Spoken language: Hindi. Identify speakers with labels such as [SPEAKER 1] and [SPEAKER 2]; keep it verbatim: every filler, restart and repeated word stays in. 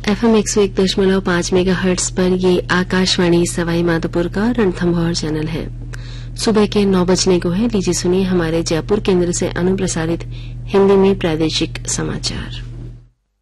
[SPEAKER 1] एफएम एक सौ एक दशमलव पांच मेगा हर्ट्ज पर ये आकाशवाणी सवाई माधोपुर का रणथंभौर चैनल है। सुबह के नौ बजने को है। लीजिए सुनिए हमारे जयपुर केंद्र से अनुप्रसारित हिंदी में प्रादेशिक समाचार।